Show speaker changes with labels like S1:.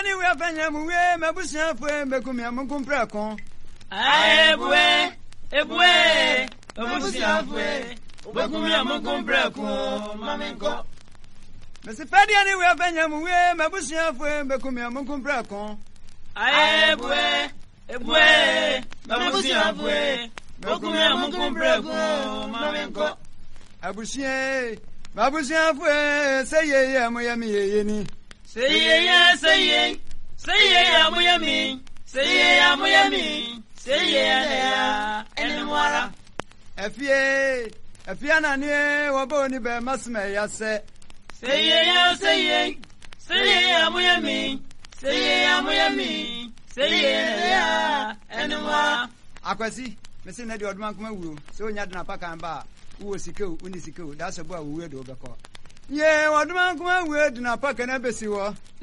S1: ni we afanya mu we mabusia fo mbekum ya munkumpra kon.
S2: Ebue mabusia fo mbekum ya munkumpra kon mamenko.
S1: Mesi fadia ni we afanya mu we mabusia fo mbekum ya munkumpra kon.
S2: Ebue mabusia fo mbekum ya munkumpra kon mamenko.
S1: Abusia mabusia fo say ye amoyami ye ni.
S2: Say ye amoyami. Say ye enwara.
S1: Efie na ni wobo ni be masme ya se.
S2: Say ye amoyami. Say ye enwara.
S1: Akwasi mesi na di odman kuma wuro se onya de na paka ba wo sikeu uni sikeu da se bo a wo we do be ko. Ye odman kuma wuro de na paka na besi wo.